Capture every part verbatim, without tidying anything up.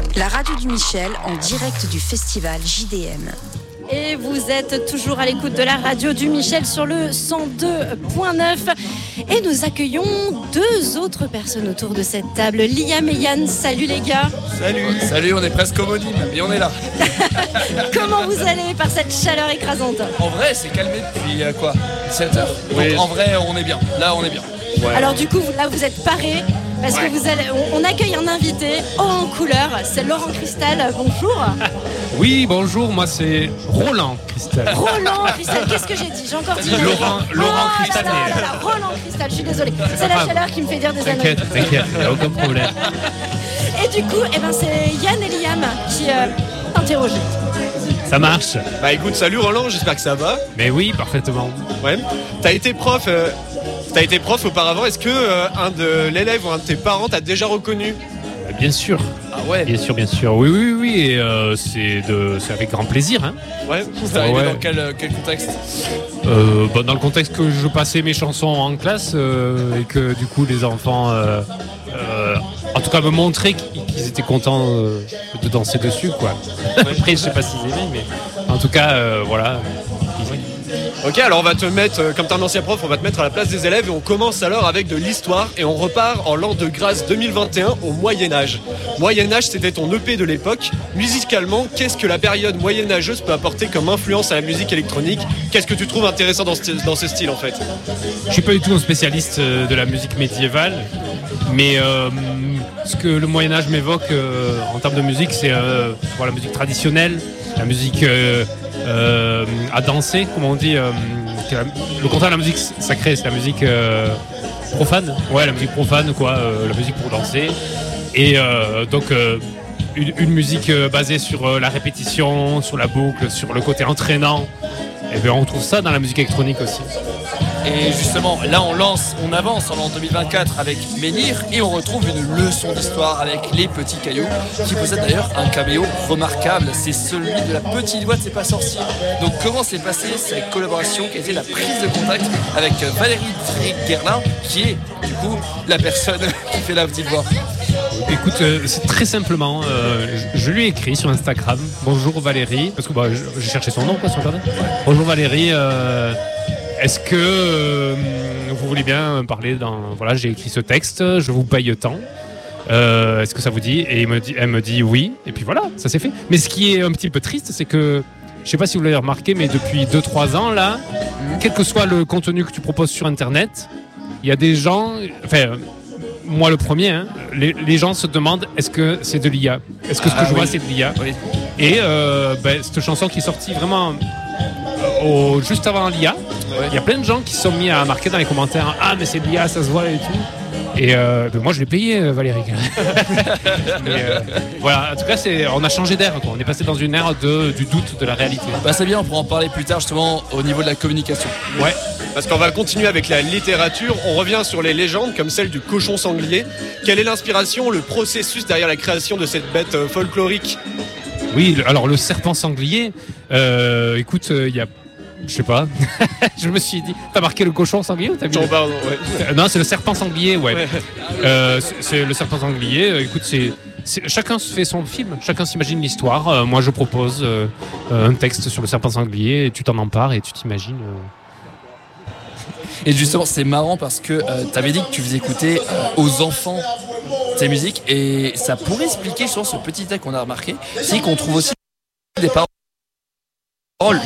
La radio du Michel en direct du festival J D M. Et vous êtes toujours à l'écoute de la radio du Michel sur le cent deux point neuf. Et nous accueillons deux autres personnes autour de cette table. Liam et Yann, salut les gars. Salut. Salut, on est presque homonymes, mais on est là. Comment vous allez par cette chaleur écrasante ? En vrai, c'est calmé depuis euh, quoi sept heures. Donc oui. En vrai, on est bien. Là, on est bien. Ouais. Alors du coup, là, vous êtes parés. Parce ouais. que vous allez, on, on accueille un invité haut en couleur, c'est Laurent Cristal, bonjour. Oui, bonjour, moi c'est Roland Cristal. Roland Cristal, qu'est-ce que j'ai dit ? J'ai encore dit Laurent, Laurent oh, Cristal. Là, là, là, là, Roland Cristal, je suis désolée. C'est la chaleur qui me fait dire des années. T'inquiète, t'inquiète, il n'y a aucun problème. Et du coup, eh ben, c'est Yann et Liam qui euh, t'interrogent. Ça marche. Bah écoute, salut Roland, j'espère que ça va. Mais oui, parfaitement. Ouais. T'as été prof... Euh... T'as été prof auparavant, est-ce que euh, un de l'élève ou un de tes parents t'a déjà reconnu ? Bien sûr. Ah ouais. Bien sûr, bien sûr. Oui, oui, oui. Et euh, c'est, de, c'est avec grand plaisir. Hein. Ouais. C'est arrivé ouais. dans quel, quel contexte ? euh, bah, Dans le contexte que je passais mes chansons en classe euh, et que du coup les enfants, euh, euh, en tout cas, me montraient qu'ils étaient contents euh, de danser dessus, quoi. Après, je sais pas s'ils aimaient, mais en tout cas, euh, voilà. Ok, alors on va te mettre, euh, comme t'es un ancien prof, on va te mettre à la place des élèves et on commence alors avec de l'histoire et on repart en l'an de grâce deux mille vingt et un au Moyen-Âge. Moyen-Âge, c'était ton E P de l'époque. Musicalement, qu'est-ce que la période moyenâgeuse peut apporter comme influence à la musique électronique ? Qu'est-ce que tu trouves intéressant dans ce, dans ce style en fait ? Je suis pas du tout un spécialiste de la musique médiévale, mais euh, ce que le Moyen-Âge m'évoque euh, en termes de musique, c'est euh, la musique traditionnelle, la musique... Euh, Euh, à danser, comme on dit, euh, la, le contraire de la musique sacrée, c'est la musique euh, profane. Ouais, la musique profane, quoi, euh, la musique pour danser. Et euh, donc, euh, une, une musique basée sur euh, la répétition, sur la boucle, sur le côté entraînant. Et bien, on trouve ça dans la musique électronique aussi. Et justement, là on lance, on avance en l'an deux mille vingt-quatre avec Menhir et on retrouve une leçon d'histoire avec Les Petits Cailloux qui possède d'ailleurs un caméo remarquable, c'est celui de la petite voix de C'est pas sorcier. Donc comment s'est passée cette collaboration qui a été la prise de contact avec Valérie Tréguerlin qui est du coup la personne qui fait la petite voix ? Écoute, euh, c'est très simplement, euh, je, je lui ai écrit sur Instagram, bonjour Valérie, parce que bah, j'ai cherché son nom quoi, sur Internet. Bonjour Valérie, euh, est-ce que euh, vous voulez bien parler dans... Voilà, j'ai écrit ce texte, je vous paye tant. Euh, est-ce que ça vous dit ? Et il me dit, elle me dit oui, et puis voilà, ça s'est fait. Mais ce qui est un petit peu triste, c'est que, je sais pas si vous l'avez remarqué, mais depuis deux trois ans, là, quel que soit le contenu que tu proposes sur Internet, il y a des gens... Enfin, moi le premier, hein, les, les gens se demandent est-ce que c'est de l'I A ? Est-ce que ce que ah, je oui. vois c'est de l'I A ? Oui. Et euh, ben, cette chanson qui est sortie vraiment au, juste avant l'I A, il ouais. y a plein de gens qui se sont mis à marquer dans les commentaires ah mais c'est de l'I A, ça se voit et tout. Et euh, ben moi je l'ai payé Valérie. Mais euh, voilà, en tout cas c'est, on a changé d'air quoi. On est passé dans une ère de, du doute de la réalité. Bah c'est bien, on pourra en parler plus tard justement au niveau de la communication. Ouais. Parce qu'on va continuer avec la littérature, on revient sur les légendes comme celle du cochon sanglier. Quelle est l'inspiration, le processus derrière la création de cette bête folklorique ? Oui, alors le serpent sanglier, euh, écoute, il euh, y a... Je sais pas, je me suis dit, t'as marqué le cochon sanglier ou t'as mis le... pardon, ouais. Non, c'est le serpent sanglier, ouais. ouais. Euh, c'est, c'est le serpent sanglier, euh, écoute, c'est, c'est... chacun se fait son film, chacun s'imagine l'histoire. Euh, moi, je propose euh, un texte sur le serpent sanglier, et tu t'en empares et tu t'imagines... Euh... Et justement, c'est marrant parce que euh, tu avais dit que tu faisais écouter euh, aux enfants tes musiques et ça pourrait expliquer sur ce petit détail qu'on a remarqué, c'est qu'on trouve aussi des paroles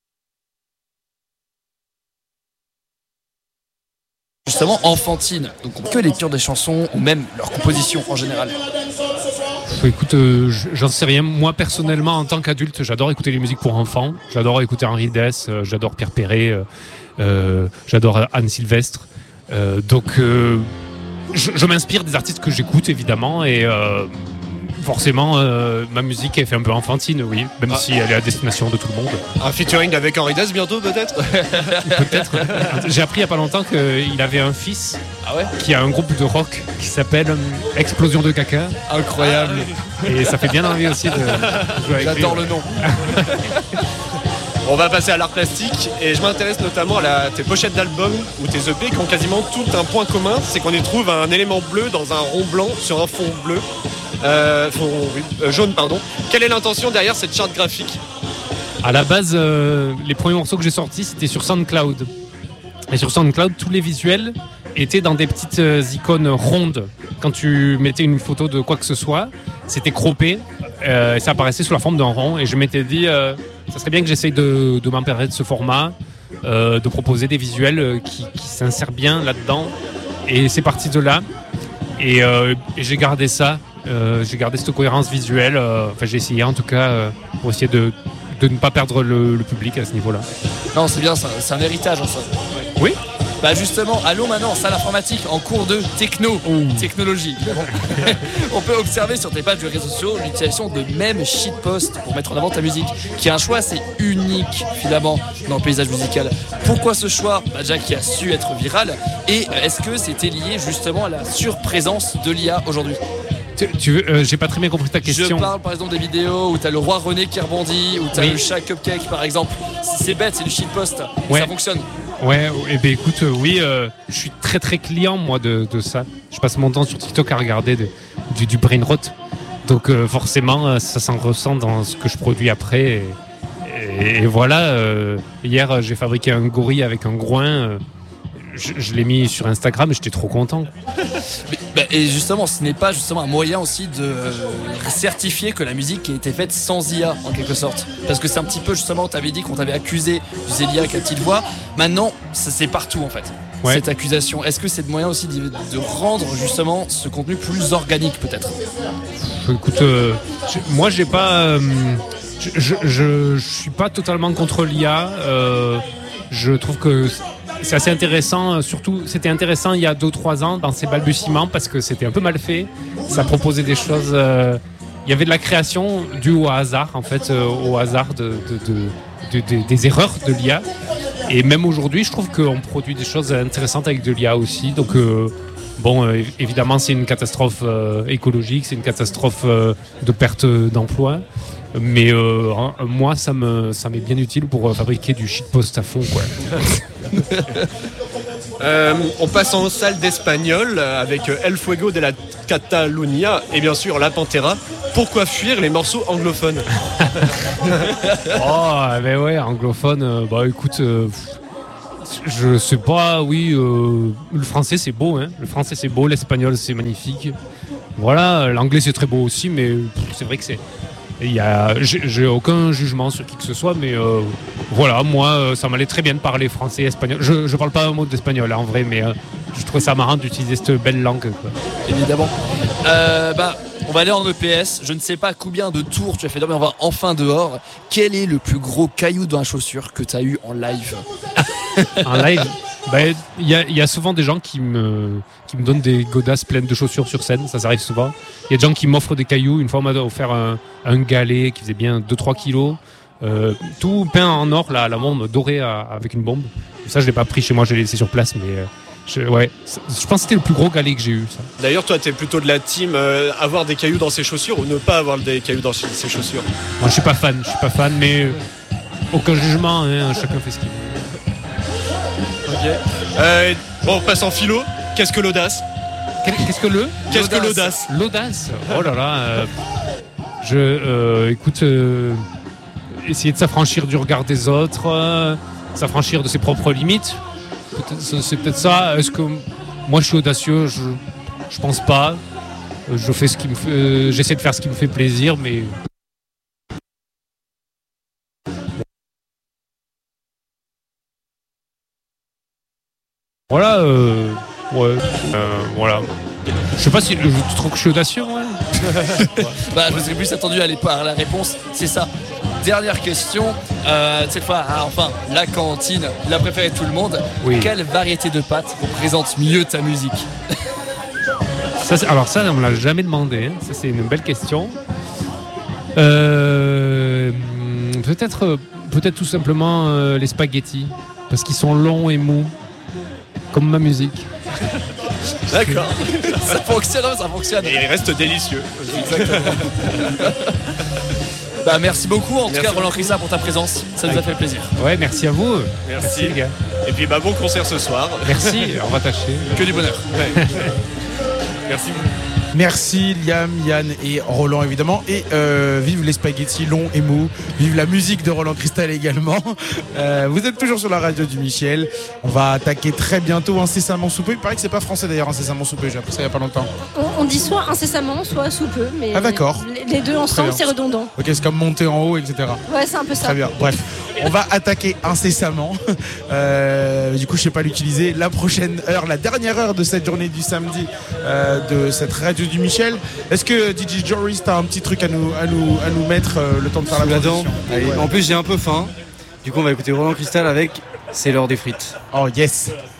justement enfantines, donc que les lecture des chansons ou même leur composition en général. Écoute, euh, j'en sais rien. Moi, personnellement, en tant qu'adulte, j'adore écouter les musiques pour enfants. J'adore écouter Henri Dess, euh, j'adore Pierre Perret, euh, euh, j'adore Anne Sylvestre. Euh, donc, euh, je, je m'inspire des artistes que j'écoute, évidemment, et euh, forcément, euh, ma musique est fait un peu enfantine, oui, même ah. si elle est à destination de tout le monde. Un featuring avec Henri Dess bientôt, peut-être. Peut-être. J'ai appris il n'y a pas longtemps qu'il avait un fils ah ouais qui a un groupe de rock qui s'appelle Explosion de caca. Incroyable. Et ça fait bien envie aussi de jouer avec J'adore lui. le nom. On va passer à l'art plastique et je m'intéresse notamment à la, tes pochettes d'albums ou tes E P qui ont quasiment tout un point commun, c'est qu'on y trouve un élément bleu dans un rond blanc sur un fond bleu. euh, fond, oui, euh, jaune, pardon. Quelle est l'intention derrière cette charte graphique? À la base, euh, les premiers morceaux que j'ai sortis, c'était sur SoundCloud. Et sur SoundCloud, tous les visuels étaient dans des petites euh, icônes rondes. Quand tu mettais une photo de quoi que ce soit, c'était croppé euh, et ça apparaissait sous la forme d'un rond. Et je m'étais dit, euh, ça serait bien que j'essaye de, de m'emparer de ce format, euh, de proposer des visuels euh, qui, qui s'insèrent bien là-dedans. Et c'est parti de là. Et, euh, et j'ai gardé ça. Euh, j'ai gardé cette cohérence visuelle. Euh, enfin, j'ai essayé en tout cas euh, pour essayer de, de ne pas perdre le, le public à ce niveau-là. Non, c'est bien, c'est un, c'est un héritage en soi. Oui. Bah justement, allons maintenant en salle informatique, en cours de techno, Oh. technologie. On peut observer sur tes pages de réseaux sociaux l'utilisation de mèmes shitpost pour mettre en avant ta musique, qui est un choix assez unique finalement dans le paysage musical. Pourquoi ce choix? Bah, déjà qui a su être viral, et est-ce que c'était lié justement à la surprésence de l'I A aujourd'hui? Tu, tu veux, euh, j'ai pas très bien compris ta Je question. parle par exemple des vidéos où t'as le roi René qui rebondit, où t'as Oui. le chat Cupcake par exemple. C'est bête, c'est du shitpost, et Ouais. ça fonctionne. Ouais, et ben écoute, euh, oui, euh, je suis très très client moi de, de ça. Je passe mon temps sur TikTok à regarder de- du, du brain rot. Donc euh, forcément, euh, ça s'en ressent dans ce que je produis après. Et, et- et voilà, euh, hier euh, j'ai fabriqué un gorille avec un groin. euh, je je l'ai mis sur Instagram et j'étais trop content. Mais, bah, et justement, ce n'est pas justement un moyen aussi de euh, certifier que la musique a été faite sans I A en quelque sorte. Parce que c'est un petit peu justement, tu avais dit qu'on t'avait accusé d'utiliser l'I A avec la petite voix. Maintenant, ça, c'est partout en fait, Ouais. cette accusation. Est-ce que c'est le moyen aussi de, de rendre justement ce contenu plus organique peut-être? Écoute, euh, je- moi j'ai pas, euh, je, je, je, je suis pas totalement contre l'I A. Euh, je trouve que c'est assez intéressant. Surtout, c'était intéressant il y a deux trois ans dans ses balbutiements parce que c'était un peu mal fait. Ça proposait des choses. euh, il y avait de la création due au hasard, en fait, euh, au hasard de, de, de- de- de- des erreurs de l'I A. Et même aujourd'hui, je trouve qu'on produit des choses intéressantes avec de l'I A aussi. Donc, euh, bon, euh, évidemment, c'est une catastrophe euh, écologique, c'est une catastrophe euh, de perte d'emploi. Mais euh, hein, moi, ça me, ça m'est bien utile pour euh, fabriquer du shitpost à fond, quoi. Euh, on passe en salle d'espagnol avec euh, El Fuego de la Catalunya et bien sûr La Pantera. Pourquoi fuir les morceaux anglophones? Oh, mais ouais, anglophone, euh, bah écoute, euh, je sais pas, oui, euh, le français c'est beau, hein. Le français c'est beau, l'espagnol c'est magnifique. Voilà, l'anglais c'est très beau aussi, mais pff, c'est vrai que c'est. Il y a, j'ai, j'ai aucun jugement sur qui que ce soit, mais euh, voilà, moi euh, ça m'allait très bien de parler français et espagnol. Je, je parle pas un mot d'espagnol hein, en vrai, mais euh, je trouvais ça marrant d'utiliser cette belle langue, quoi. Évidemment. Euh, bah, on va aller en E P S. Je ne sais pas combien de tours tu as fait dehors, mais on va enfin dehors. Quel est le plus gros caillou dans la chaussure que tu as eu en live? En live, ben, il y, a- il y a souvent des gens qui me, qui me donnent des godasses pleines de chaussures sur scène, ça, ça arrive souvent. Il y a des gens qui m'offrent des cailloux. Une fois, on m'a offert un, un galet qui faisait bien deux trois kilos, euh, tout peint en or, là, la bombe dorée à- avec une bombe. Ça, je l'ai pas pris chez moi, je l'ai laissé sur place, mais euh, je, ouais, ça- je pense que c'était le plus gros galet que j'ai eu, ça. D'ailleurs, toi, t'es plutôt de la team euh, avoir des cailloux dans ses chaussures ou ne pas avoir des cailloux dans ses chaussures? Moi, je suis pas fan, je suis pas fan, mais euh, aucun jugement, hein, chacun fait ce qu'il veut. Ok. Euh, bon, on passe en philo. Qu'est-ce que l'audace? Qu'est-ce que le Qu'est-ce que l'audace? L'audace. Oh là là. euh, je, euh, écoute, euh, essayer de s'affranchir du regard des autres, euh, s'affranchir de ses propres limites. Peut-être- c'est c'est peut-être ça. Est-ce que moi je suis audacieux? Je, je pense pas. Euh, Je fais ce qui me fait. euh, J'essaie de faire ce qui me fait plaisir, mais. Voilà. Euh, ouais. euh, voilà. Je sais pas si je trouve que je suis audacieux, ouais. Bah, je serais plus attendu à aller par la réponse. C'est ça. Dernière question. Euh, cette fois, ah, enfin, la cantine, la préférée de tout le monde. Oui. Quelle variété de pâtes représente mieux ta musique? Ça, c'est- alors ça, on me l'a jamais demandé. Hein. Ça, c'est une belle question. Euh, peut-être, euh, peut-être tout simplement euh, les spaghettis, parce qu'ils sont longs et mous, comme ma musique. D'accord. Ça fonctionne, hein, ça fonctionne. Et il reste délicieux. Bah, merci beaucoup en tout Merci cas Roland Crissa pour ta présence. Ça nous a fait plaisir. Ouais, merci à vous. Merci. les gars. Et puis bah bon concert ce soir. Merci. On va tâcher. Que du bonheur. Merci. Merci Liam, Yann et Roland évidemment. Et euh, vive les spaghettis longs et mous. Vive la musique de Roland Cristal également. Euh, vous êtes toujours sur la radio du Michel. On va attaquer très bientôt Incessamment sous peu. Il paraît que c'est pas français d'ailleurs, Incessamment sous peu. J'ai appris ça il y a pas longtemps. On, on dit soit incessamment, soit sous peu. Mais ah d'accord. Les, les deux ensemble, c'est redondant. Ok, c'est comme monter en haut, et cetera. Ouais, c'est un peu ça. Très bien. Bref, on va attaquer incessamment. Euh, du coup, je sais pas l'utiliser. La prochaine heure, la dernière heure de cette journée du samedi euh, de cette radio du Michel. Est-ce que D J Joris, t'as un petit truc à nous, à nous, à nous mettre euh, le temps de faire la transition? Allez, en plus, j'ai un peu faim. Du coup, on va écouter Roland Cristal avec C'est l'heure des frites. Oh yes.